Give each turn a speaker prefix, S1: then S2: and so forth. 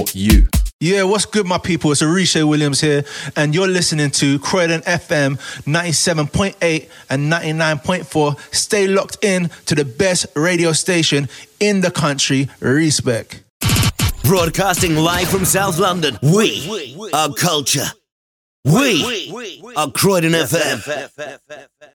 S1: you. Yeah, what's good, my people? It's Arisha Williams here, and you're listening to Croydon FM 97.8 and 99.4. Stay locked in to the best radio station in the country. Respect.
S2: Broadcasting live from South London. We are culture. We are Croydon FM.